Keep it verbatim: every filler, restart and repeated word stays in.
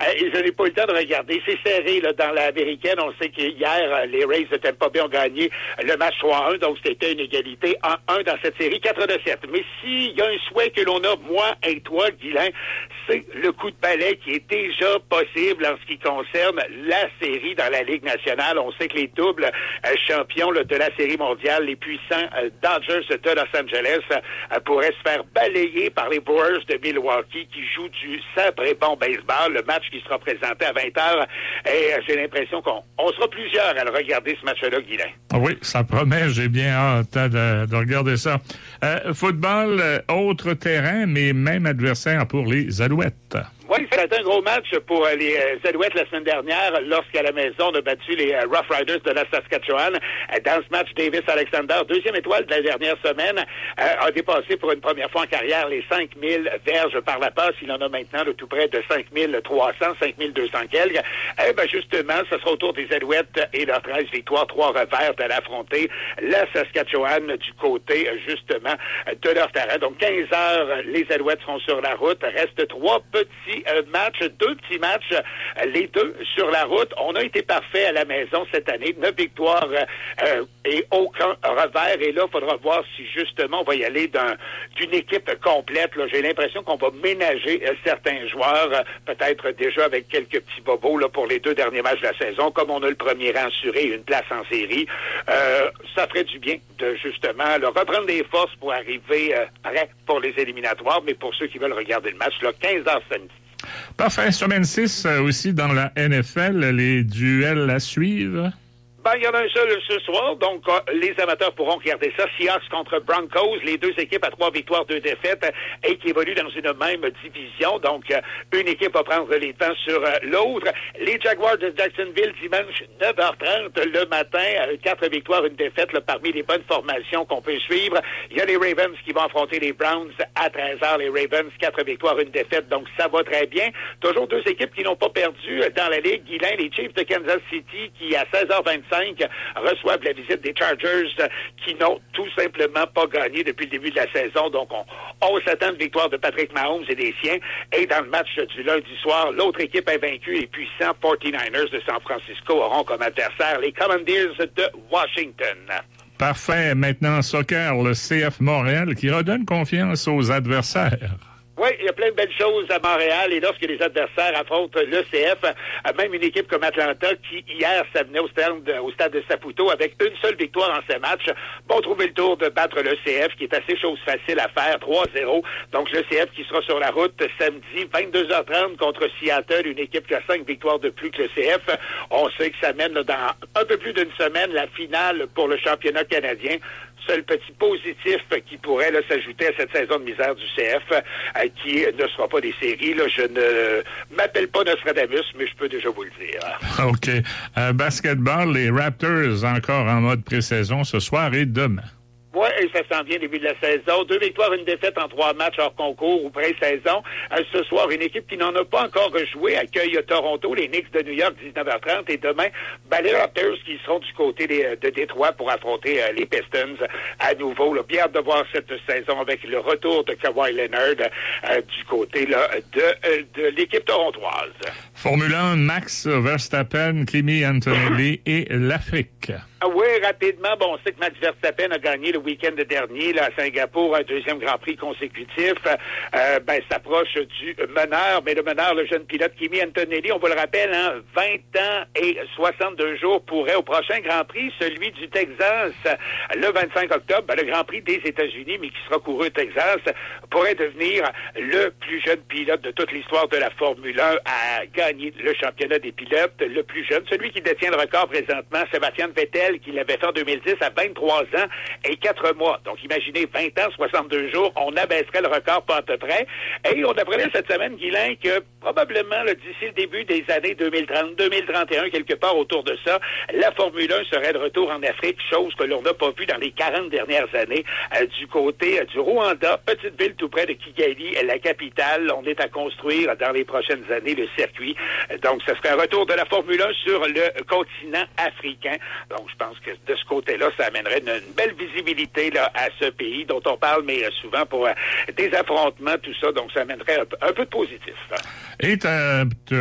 et je n'ai pas eu le temps de regarder. C'est serré là, dans l'américaine. On sait qu'hier, les Rays de Tampa Bay ont gagné le match trois à un, donc c'était une égalité en un dans cette série, quatre de sept. Mais s'il y a un souhait que l'on a, moi et toi, Guylain, c'est le coup de balai qui est déjà possible en ce qui concerne la série dans la Ligue nationale. On sait que les doubles euh, champions là, de la série mondiale, les puissants euh, Dodgers de Los Angeles, euh, pourraient se faire balayer par les Brewers de Milwaukee qui jouent du très bon baseball. Le match qui sera présenté à vingt heures. Et euh, j'ai l'impression qu'on on sera plusieurs à le regarder ce match-là, Guylain. Oui, ça promet. J'ai bien hâte de, de regarder ça. Euh, football, euh, autre terrain, mais même adversaire pour les Alouettes. Oui, c'était un gros match pour euh, les euh, Alouettes la semaine dernière lorsqu'à la maison, on a battu les euh, Rough Riders de la Saskatchewan. Euh, dans ce match, Davis Alexander, deuxième étoile de la dernière semaine, euh, a dépassé pour une première fois en carrière les cinq mille verges par la passe. Il en a maintenant là, tout près de cinq mille trois cents, cinq mille deux cents quelques. Eh ben, justement, ce sera au tour des Alouettes et leurs treize victoires, trois revers de l'affronter la Saskatchewan du côté, justement, de leur terrain. Donc, quinze heures, les Alouettes seront sur la route. Reste trois petits Euh, match, deux petits matchs, euh, les deux sur la route. On a été parfait à la maison cette année. Neuf victoires euh, euh, et aucun revers. Et là, il faudra voir si justement on va y aller d'un, d'une équipe complète. Là. J'ai l'impression qu'on va ménager euh, certains joueurs, euh, peut-être déjà avec quelques petits bobos là, pour les deux derniers matchs de la saison. Comme on a le premier rang assuré, une place en série, euh, ça ferait du bien de justement là, reprendre des forces pour arriver euh, prêt pour les éliminatoires. Mais pour ceux qui veulent regarder le match, là, quinze heures samedi. Parfait. Semaine six, euh, aussi dans la N F L, les duels à suivre. Ben, il y en a un seul ce soir, donc euh, les amateurs pourront regarder ça. Seahawks contre Broncos, les deux équipes à trois victoires, deux défaites, euh, et qui évoluent dans une même division. Donc, euh, une équipe va prendre les devants sur euh, l'autre. Les Jaguars de Jacksonville, dimanche, neuf heures trente le matin, euh, quatre victoires, une défaite, là, parmi les bonnes formations qu'on peut suivre. Il y a les Ravens qui vont affronter les Browns à treize heures. Les Ravens, quatre victoires, une défaite, donc ça va très bien. Toujours deux équipes qui n'ont pas perdu euh, dans la Ligue. Guylain, les Chiefs de Kansas City, qui à seize heures vingt-cinq reçoivent la visite des Chargers qui n'ont tout simplement pas gagné depuis le début de la saison. Donc, on, on s'attend de victoire de Patrick Mahomes et des siens. Et dans le match du lundi soir, l'autre équipe invaincue, les puissants forty-niners de San Francisco, auront comme adversaire les Commanders de Washington. Parfait. Maintenant, soccer, le C F Montréal qui redonne confiance aux adversaires. Oui, il y a plein de belles choses à Montréal et lorsque les adversaires affrontent le C F, même une équipe comme Atlanta qui, hier, s'amenait au stade, au stade de Saputo avec une seule victoire en ces matchs, vont trouver le tour de battre le C F qui est assez chose facile à faire, trois zéro. Donc, le C F qui sera sur la route samedi, vingt-deux heures trente contre Seattle, une équipe qui a cinq victoires de plus que le C F. On sait que ça mène là, dans un peu plus d'une semaine la finale pour le championnat canadien. Seul petit positif qui pourrait là, s'ajouter à cette saison de misère du C F, euh, qui ne sera pas des séries. Là, je ne m'appelle pas Nostradamus, mais je peux déjà vous le dire. OK. Euh, basketball, les Raptors encore en mode pré-saison ce soir et demain. Oui, et ça s'en vient début de la saison. Deux victoires, une défaite en trois matchs hors concours ou pré-saison. Euh, ce soir, une équipe qui n'en a pas encore joué accueille Toronto, les Knicks de New York, dix-neuf heures trente. Et demain, ben, les Raptors qui seront du côté des, de Détroit pour affronter euh, les Pistons à nouveau. Là. Bien hâte de voir cette saison avec le retour de Kawhi Leonard euh, du côté là, de, euh, de l'équipe torontoise. Formule un, Max Verstappen, Kimi Antonelli et l'Afrique. Ah oui, rapidement, bon, on sait que Max Verstappen a gagné le week-end dernier là, à Singapour, un deuxième Grand Prix consécutif. Euh, ben, s'approche du meneur, mais le meneur, le jeune pilote Kimi Antonelli, on vous le rappelle, hein, vingt ans et soixante-deux jours pourrait au prochain Grand Prix, celui du Texas, le vingt-cinq octobre, ben, le Grand Prix des États-Unis, mais qui sera couru au Texas, pourrait devenir le plus jeune pilote de toute l'histoire de la Formule un à gagner le championnat des pilotes, le plus jeune, celui qui détient le record présentement, Sébastien Vettel, qui l'avait fait en deux mille dix à vingt-trois ans et quatre mois. Donc, imaginez, vingt ans, soixante-deux jours, on abaisserait le record pas à peu près. Et on apprenait cette semaine, Guylain, que probablement, là, d'ici le début des années deux mille trente, deux mille trente et un, quelque part autour de ça, la Formule un serait de retour en Afrique, chose que l'on n'a pas vue dans les quarante dernières années, euh, du côté euh, du Rwanda, petite ville tout près de Kigali, la capitale. On est à construire dans les prochaines années le circuit. Donc, ce serait un retour de la Formule un sur le continent africain. Donc, je pense que de ce côté-là, ça amènerait une, une belle visibilité là, à ce pays dont on parle, mais euh, souvent pour euh, des affrontements, tout ça. Donc, ça amènerait un, un peu de positif. Et t'as, t'as